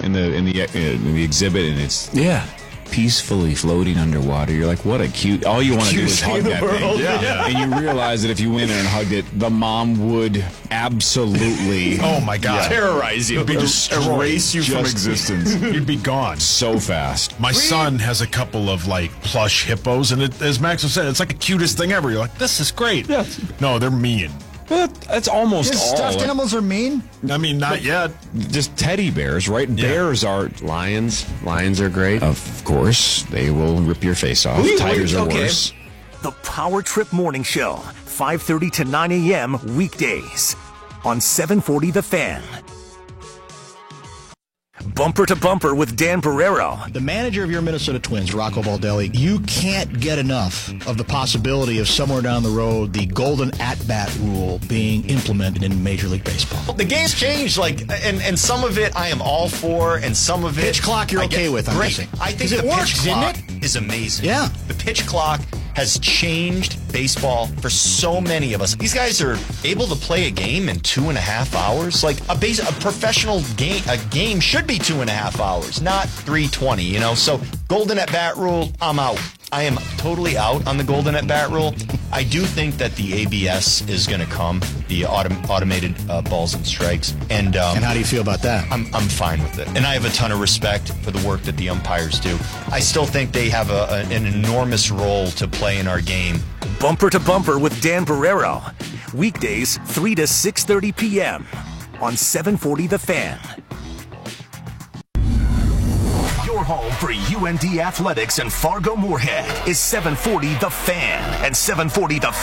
the exhibit, and it's peacefully floating underwater. You're like, what a cute. All you want to do is hug that thing. Yeah. And you realize that if you went in and hugged it, the mom would absolutely oh my God, terrorize you, erase you from existence. You'd be gone so fast. My son has a couple of like plush hippos, and as Max was saying, it's like the cutest thing ever. You're like, this is great. Yeah. No, they're mean. But that's almost Just all. stuffed animals are mean? I mean, not yet. Just teddy bears, right? Yeah. Bears are Lions are great. Of course, they will rip your face off. Tigers are worse. The Power Trip Morning Show, 5:30 to 9 a.m. weekdays on 740 The Fan. Bumper to Bumper with Dan Barrero. The manager of your Minnesota Twins, Rocco Baldelli, you can't get enough of the possibility of somewhere down the road the golden at-bat rule being implemented in Major League Baseball. The game's changed, and some of it I am all for, and some of it... Pitch clock you're okay with, I'm great. guessing. I think it the works, pitch didn't clock it? is amazing. Yeah. The pitch clock has changed baseball for so many of us. These guys are able to play a game in 2.5 hours. Like a professional game, a game should be 2.5 hours, not 3:20. You know, so golden at bat rule, I'm out. I am totally out on the golden at bat rule. I do think that the ABS is going to come, the automated balls and strikes, and how do you feel about that? I'm fine with it, and I have a ton of respect for the work that the umpires do. I still think they have an enormous role to play in our game. Bumper to Bumper with Dan Barrero. Weekdays 3 to 6:30 p.m. on 740 The Fan. Your home for UND Athletics and Fargo Moorhead is 740 The Fan and 740The